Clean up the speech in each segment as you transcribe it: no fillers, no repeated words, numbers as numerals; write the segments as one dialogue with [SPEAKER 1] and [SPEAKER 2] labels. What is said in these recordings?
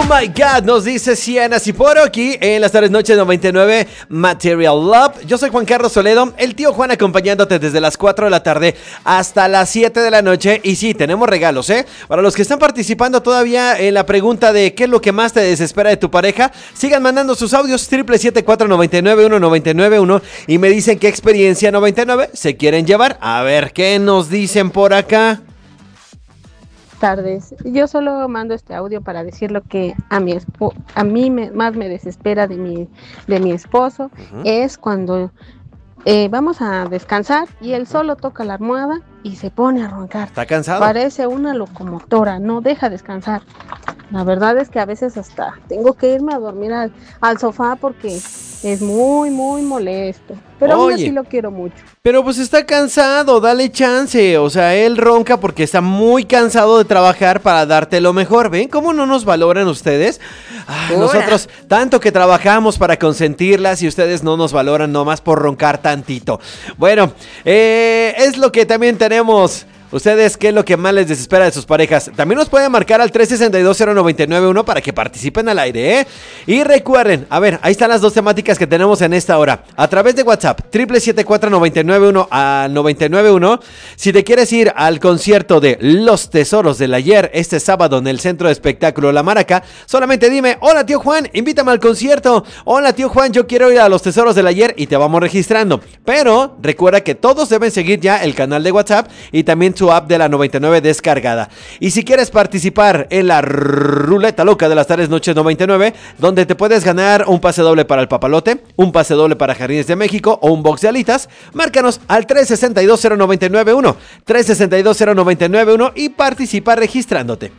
[SPEAKER 1] my God, nos dice Siena Ciporo aquí en las tardes noches 99 Material Love. Yo soy Juan Carlos Toledo, el tío Juan acompañándote desde las 4 de la tarde hasta las 7 de la noche. Y sí, tenemos regalos, Para los que están participando todavía en la pregunta de qué es lo que más te desespera de tu pareja, sigan mandando sus audios 777-499-1991 y me dicen qué experiencia 99 se quieren llevar. A ver, ¿qué nos dicen por acá?
[SPEAKER 2] Tardes. Yo solo mando este audio para decir lo que a mí más me desespera de mi esposo. Es cuando vamos a descansar y él solo toca la almohada y se pone a roncar.
[SPEAKER 1] ¿Está cansado?
[SPEAKER 2] Parece una locomotora, no deja descansar. La verdad es que a veces hasta tengo que irme a dormir al sofá porque es muy, muy molesto. Pero aún así lo quiero mucho.
[SPEAKER 1] Pero pues está cansado, dale chance. O sea, él ronca porque está muy cansado de trabajar para darte lo mejor. ¿Ven cómo no nos valoran ustedes? Nosotros tanto que trabajamos para consentirlas y ustedes no nos valoran nomás por roncar tantito. Bueno, es lo que también tenemos. ¿Ustedes qué es lo que más les desespera de sus parejas? También nos pueden marcar al 362-0991 para que participen al aire, Y recuerden, a ver, ahí están las dos temáticas que tenemos en esta hora. A través de WhatsApp, 777-499-1 a 991. Si te quieres ir al concierto de Los Tesoros del Ayer este sábado en el Centro de Espectáculo La Maraca, solamente dime, hola tío Juan, invítame al concierto. Hola tío Juan, yo quiero ir a Los Tesoros del Ayer y te vamos registrando. Pero recuerda que todos deben seguir ya el canal de WhatsApp y también su app de la 99 descargada. Y si quieres participar en la ruleta loca de las tardes noches 99, donde te puedes ganar un pase doble para el Papalote, un pase doble para Jardines de México o un box de alitas, márcanos al 362-0991, 362-0991 y participa registrándote.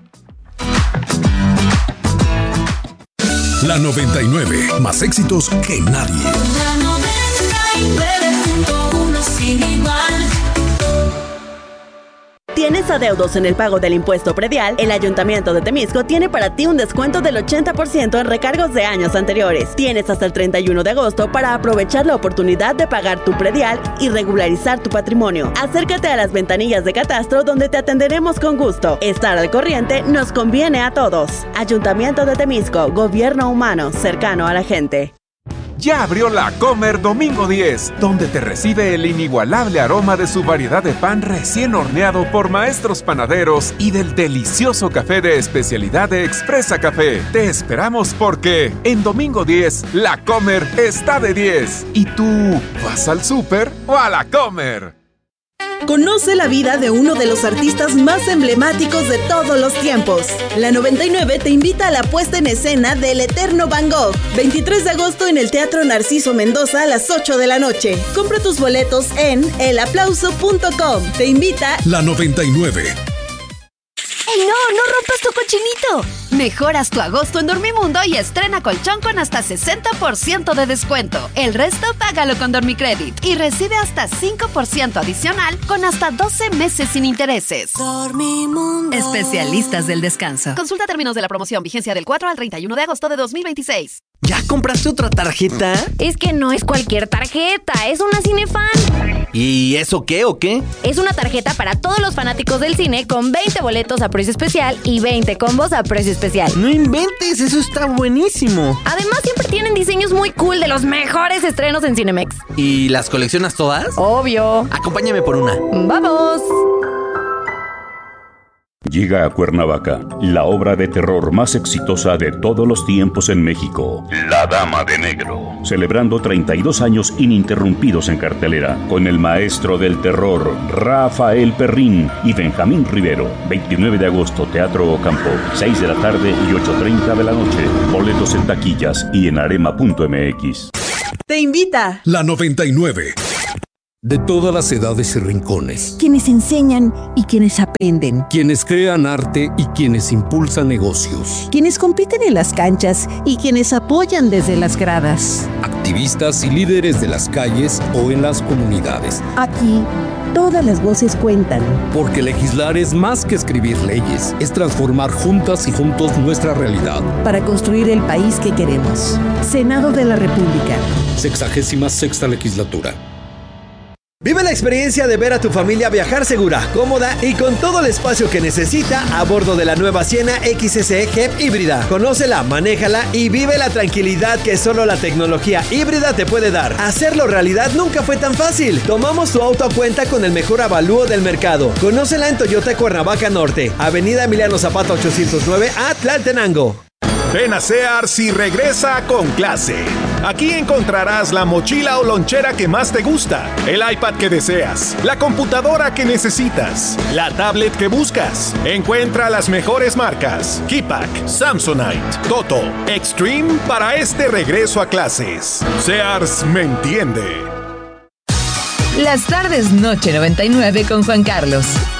[SPEAKER 3] La 99, más éxitos que nadie.
[SPEAKER 4] La 99.1 sin igual.
[SPEAKER 5] ¿Tienes adeudos en el pago del impuesto predial? El Ayuntamiento de Temisco tiene para ti un descuento del 80% en recargos de años anteriores. Tienes hasta el 31 de agosto para aprovechar la oportunidad de pagar tu predial y regularizar tu patrimonio. Acércate a las ventanillas de catastro donde te atenderemos con gusto. Estar al corriente nos conviene a todos. Ayuntamiento de Temisco, gobierno humano, cercano a la gente.
[SPEAKER 6] Ya abrió La Comer Domingo 10, donde te recibe el inigualable aroma de su variedad de pan recién horneado por maestros panaderos y del delicioso café de especialidad de Expresa Café. Te esperamos porque en Domingo 10, La Comer está de 10. ¿Y tú vas al súper o a La Comer?
[SPEAKER 5] Conoce la vida de uno de los artistas más emblemáticos de todos los tiempos. La 99 te invita a la puesta en escena del Eterno Van Gogh, 23 de agosto en el Teatro Narciso Mendoza a las 8 de la noche. Compra tus boletos en elaplauso.com. Te invita
[SPEAKER 3] La 99.
[SPEAKER 7] ¡Ey, no rompas tu cochinito! Mejoras tu agosto en Dormimundo y estrena colchón con hasta 60% de descuento. El resto págalo con Dormicredit y recibe hasta 5% adicional con hasta 12 meses sin intereses.
[SPEAKER 4] Dormimundo.
[SPEAKER 7] Especialistas del descanso. Consulta términos de la promoción, vigencia del 4 al 31 de agosto de 2026.
[SPEAKER 1] ¿Ya compraste otra tarjeta?
[SPEAKER 8] Es que no es cualquier tarjeta, es una Cinefan.
[SPEAKER 1] ¿Y eso qué o qué?
[SPEAKER 8] Es una tarjeta para todos los fanáticos del cine con 20 boletos a precio especial y 20 combos a precio especial.
[SPEAKER 1] No inventes, eso está buenísimo.
[SPEAKER 8] Además, siempre tienen diseños muy cool de los mejores estrenos en Cinemex.
[SPEAKER 1] ¿Y las coleccionas todas?
[SPEAKER 8] Obvio.
[SPEAKER 1] Acompáñame por una.
[SPEAKER 8] ¡Vamos!
[SPEAKER 9] Llega a Cuernavaca la obra de terror más exitosa de todos los tiempos en México, La Dama de Negro, celebrando 32 años ininterrumpidos en cartelera, con el maestro del terror, Rafael Perrín y Benjamín Rivero. 29 de agosto, Teatro Ocampo, 6 de la tarde y 8:30 de la noche. Boletos en taquillas y en arema.mx.
[SPEAKER 5] te invita
[SPEAKER 3] La 99. De todas las edades y rincones.
[SPEAKER 10] Quienes enseñan y quienes aprenden.
[SPEAKER 11] Quienes crean arte y quienes impulsan negocios.
[SPEAKER 10] Quienes compiten en las canchas y quienes apoyan desde las gradas.
[SPEAKER 11] Activistas y líderes de las calles o en las comunidades.
[SPEAKER 10] Aquí, todas las voces cuentan.
[SPEAKER 11] Porque legislar es más que escribir leyes, es transformar juntas y juntos nuestra realidad.
[SPEAKER 10] Para construir el país que queremos. Senado de la República.
[SPEAKER 11] 66ª legislatura.
[SPEAKER 12] Vive la experiencia de ver a tu familia viajar segura, cómoda y con todo el espacio que necesita a bordo de la nueva Siena XSE HEV híbrida. Conócela, manéjala y vive la tranquilidad que solo la tecnología híbrida te puede dar. Hacerlo realidad nunca fue tan fácil. Tomamos tu auto a cuenta con el mejor avalúo del mercado. Conócela en Toyota Cuernavaca Norte, Avenida Emiliano Zapata 809 a Tlaltenango.
[SPEAKER 13] Ven a Sears y regresa con clase. Aquí encontrarás la mochila o lonchera que más te gusta, el iPad que deseas, la computadora que necesitas, la tablet que buscas. Encuentra las mejores marcas: Keypack, Samsonite, Toto, Extreme para este regreso a clases. Sears me entiende.
[SPEAKER 14] Las tardes Noche 99 con Juan Carlos.